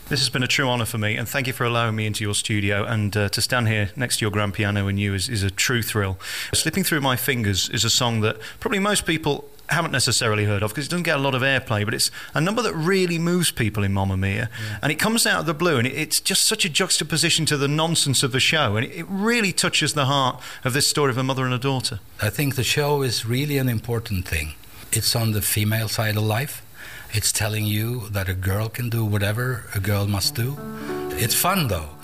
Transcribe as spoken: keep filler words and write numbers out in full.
This has been a true honour for me, and thank you for allowing me into your studio, and uh, to stand here next to your grand piano and you is, is a true thrill. Slipping Through My Fingers is a song that probably most people haven't necessarily heard of because it doesn't get a lot of airplay, but it's a number that really moves people in Mamma Mia. Yeah. And it comes out of the blue, and it, it's just such a juxtaposition to the nonsense of the show, and it, it really touches the heart of this story of a mother and a daughter. I think the show is really an important thing. It's on the female side of life. It's telling you that a girl can do whatever a girl must do. It's fun though.